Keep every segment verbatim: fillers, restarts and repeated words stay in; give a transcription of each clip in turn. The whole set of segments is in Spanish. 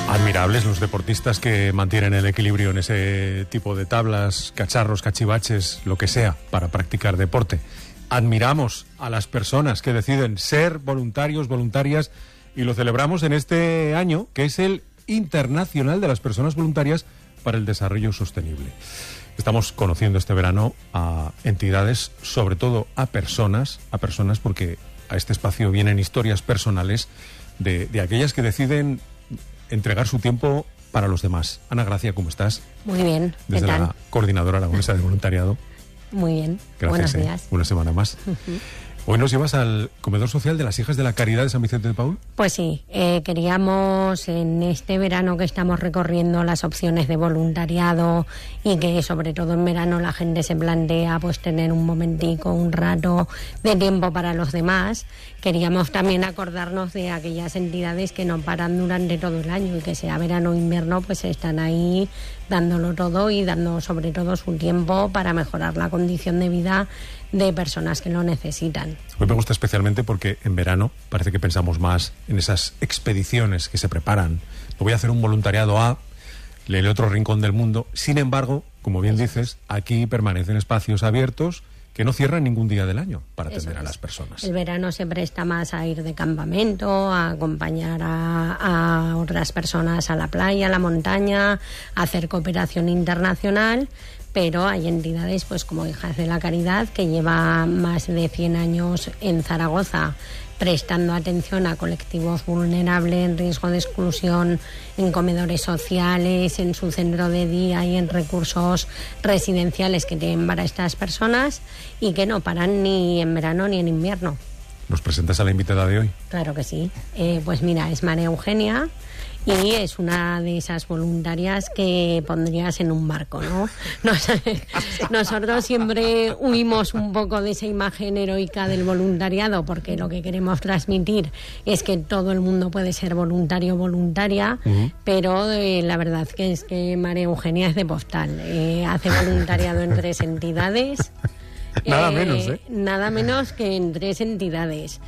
Admirables los deportistas que mantienen el equilibrio en ese tipo de tablas, cacharros, cachivaches, lo que sea, para practicar deporte. Admiramos a las personas que deciden ser voluntarios, voluntarias, y lo celebramos en este año, que es el Internacional de las Personas Voluntarias para el Desarrollo Sostenible. Estamos conociendo este verano a entidades, sobre todo a personas, a personas porque a este espacio vienen historias personales de, de aquellas que deciden entregar su tiempo para los demás. Ana Gracia, ¿cómo estás? Muy bien. Desde ¿Qué tal? la Coordinadora Aragonesa de Voluntariado. Muy bien. Gracias. Buenos eh. días. Una semana más. Uh-huh. Hoy nos llevas al comedor social de las Hijas de la Caridad de San Vicente de Paúl. Pues sí, eh, queríamos en este verano que estamos recorriendo las opciones de voluntariado y que sobre todo en verano la gente se plantea pues tener un momentico, un rato de tiempo para los demás. Queríamos también acordarnos de aquellas entidades que no paran durante todo el año y que sea verano o invierno pues están ahí dándolo todo y dando sobre todo su tiempo para mejorar la condición de vida de personas que lo necesitan. Hoy me gusta especialmente porque en verano parece que pensamos más en esas expediciones que se preparan. No voy a hacer un voluntariado a el otro rincón del mundo. Sin embargo, como bien dices, aquí permanecen espacios abiertos que no cierran ningún día del año para atender a las personas. El verano se presta más a ir de campamento, a acompañar a, a otras personas a la playa, a la montaña, a hacer cooperación internacional, pero hay entidades pues como Hijas de la Caridad que lleva más de cien años en Zaragoza prestando atención a colectivos vulnerables en riesgo de exclusión, en comedores sociales, en su centro de día y en recursos residenciales que tienen para estas personas y que no paran ni en verano ni en invierno. ¿Nos presentas a la invitada de hoy? Claro que sí. Eh, pues mira, es María Eugenia y es una de esas voluntarias que pondrías en un barco, ¿no? Nos, nosotros siempre huimos un poco de esa imagen heroica del voluntariado porque lo que queremos transmitir es que todo el mundo puede ser voluntario o voluntaria, uh-huh. pero eh, la verdad que es que María Eugenia es de postal. Eh, hace voluntariado en tres entidades. Nada eh, menos, ¿eh? Nada menos que en tres entidades.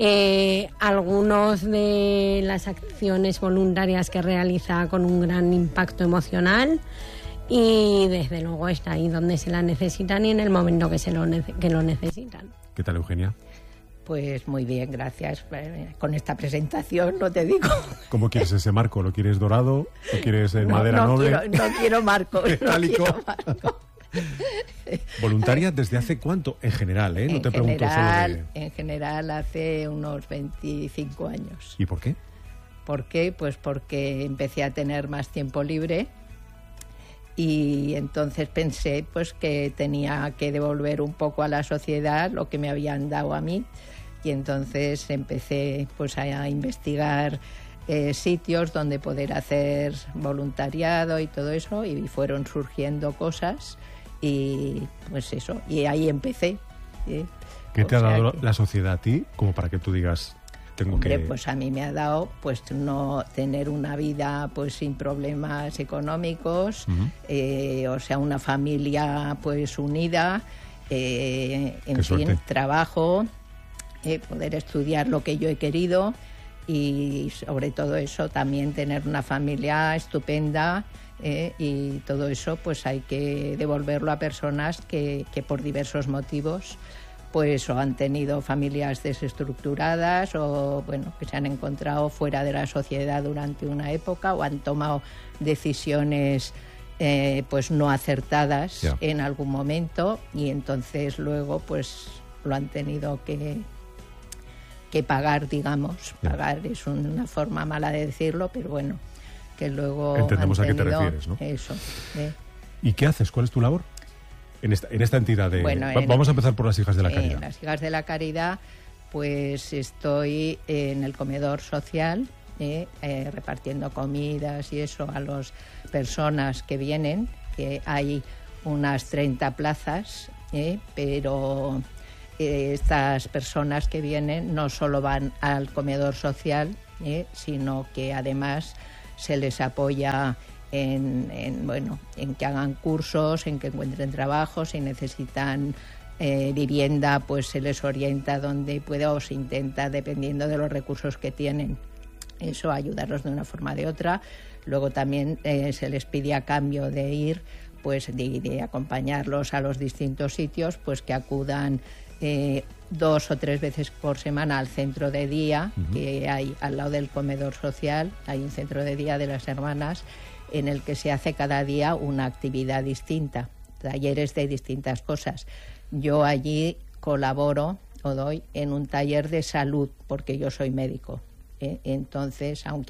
Eh, algunos de las acciones voluntarias que realiza con un gran impacto emocional y desde luego está ahí donde se la necesitan y en el momento que se lo, nece- que lo necesitan. ¿Qué tal, Eugenia? Pues muy bien, gracias. Con esta presentación, no te digo. ¿Cómo quieres ese marco? ¿Lo quieres dorado? ¿Lo quieres en no, madera no noble? Quiero, no quiero marcos. ¿Metálico? No quiero marco. ¿Voluntaria desde hace cuánto? En general, ¿eh? No en te general, pregunto solo de... En general, hace unos veinticinco años. ¿Y por qué? ¿Por qué? Pues porque empecé a tener más tiempo libre y entonces pensé pues que tenía que devolver un poco a la sociedad lo que me habían dado a mí y entonces empecé pues a investigar Eh, sitios donde poder hacer voluntariado y todo eso y fueron surgiendo cosas y pues eso, y ahí empecé. ¿eh? ¿Qué te o ha sea dado que, la sociedad a ti como para que tú digas tengo hombre, que...? pues a mí me ha dado pues no tener una vida pues sin problemas económicos, uh-huh. eh, o sea, una familia pues unida, eh, en Qué fin, suerte. trabajo, eh, poder estudiar lo que yo he querido y sobre todo eso también tener una familia estupenda, eh, y todo eso pues hay que devolverlo a personas que, que por diversos motivos pues o han tenido familias desestructuradas o bueno que se han encontrado fuera de la sociedad durante una época o han tomado decisiones eh, pues no acertadas yeah. en algún momento y entonces luego pues lo han tenido que que pagar, digamos. Yeah. Pagar es una forma mala de decirlo, pero bueno, que luego entendemos han a qué te tenido refieres, ¿no? Eso. ¿eh? ¿Y qué haces? ¿Cuál es tu labor? En esta, en esta entidad de... Bueno, Va, vamos a empezar por las Hijas de la Caridad. En las Hijas de la Caridad, pues estoy en el comedor social, eh, eh, repartiendo comidas y eso a las personas que vienen, que hay unas treinta plazas, eh, pero... estas personas que vienen no solo van al comedor social, eh, sino que además se les apoya en, en, bueno, en que hagan cursos, en que encuentren trabajo, si necesitan eh, vivienda, pues se les orienta donde pueda o se intenta, dependiendo de los recursos que tienen, eso, ayudarlos de una forma o de otra. Luego también eh, se les pide a cambio de ir, pues de, de acompañarlos a los distintos sitios, pues que acudan eh, dos o tres veces por semana al centro de día, uh-huh. que hay al lado del comedor social, hay un centro de día de las hermanas, en el que se hace cada día una actividad distinta, talleres de distintas cosas. Yo allí colaboro o doy en un taller de salud, porque yo soy médico. Eh, entonces, aunque